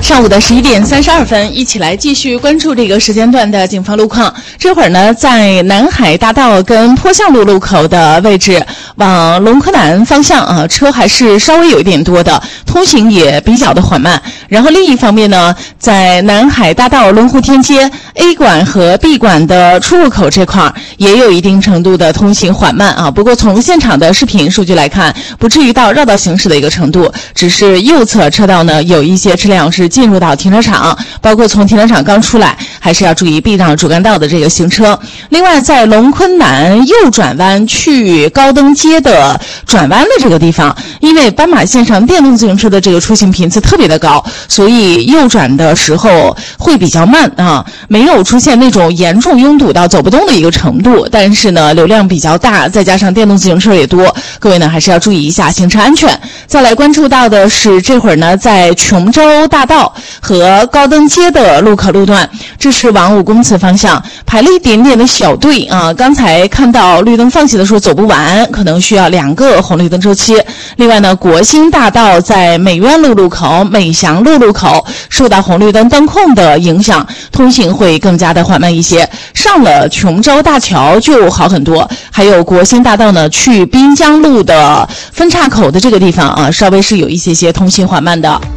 上午的11点32分，一起来继续关注这个时间段的警方路况。这会儿呢，在南海大道跟坡向路路口的位置，往龙科南方向车还是稍微有一点多的，通行也比较的缓慢。然后另一方面呢，在南海大道龙湖天街 A 馆和 B 馆的出入口这块也有一定程度的通行缓慢不过从现场的视频数据来看，不至于到绕道行驶的一个程度，只是右侧车道呢有一些车辆是进入到停车场，包括从停车场刚出来，还是要注意避让主干道的这个行车。另外，在龙昆南右转弯去高登街的转弯的这个地方，因为斑马线上电动自行车的这个出行频次特别的高，所以右转的时候会比较慢没有出现那种严重拥堵到走不动的一个程度，但是呢流量比较大，再加上电动自行车也多，各位呢还是要注意一下行车安全。再来关注到的是这会儿呢，在琼州大道和高登街的路口路段，这是往5公祠方向排了一点点的小队刚才看到绿灯放弃的时候走不完，可能需要2个红绿灯周期。另外呢，国兴大道在美苑路路口、美祥路路口受到红绿灯灯控的影响，通行会更加的缓慢一些。上了琼州大桥就好很多，还有国兴大道呢去滨江路的分岔口的这个地方稍微是有一些通行缓慢的。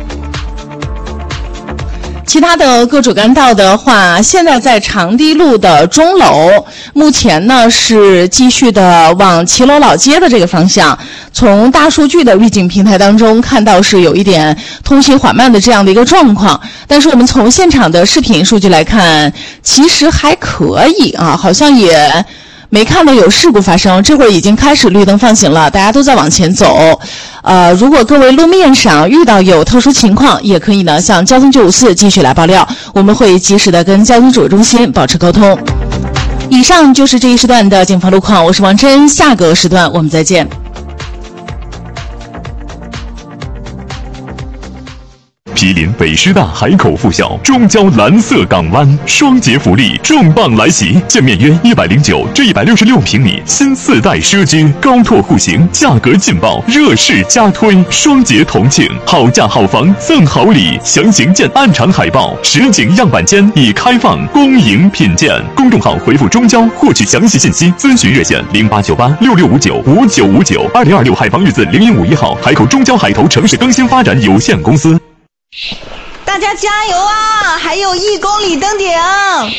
其他的各主干道的话，现在在长堤路的钟楼，目前呢是继续的往骑楼老街的这个方向，从大数据的预警平台当中看到是有一点通行缓慢的这样的一个状况，但是我们从现场的视频数据来看，其实还可以好像也没看到有事故发生。这会儿已经开始绿灯放行了，大家都在往前走。如果各位路面上遇到有特殊情况，也可以呢向交通954继续来爆料，我们会及时的跟交通指挥中心保持沟通。以上就是这一时段的警方路况，我是王真，下个时段我们再见。 毗邻北师大海口附校中交蓝色港湾，双节福利重磅来袭，建面约109至166平米新4代奢居，高拓户型，价格劲爆，热势加推，双节同庆，好价好房赠好礼，详情见暗场海报。实景样板间已开放公营品鉴，公众号回复中交获取详细信息，咨询热线089866595959，2026海防日子0151号，海口中交海投城市更新发展有限公司。 大家加油啊！还有1公里登顶。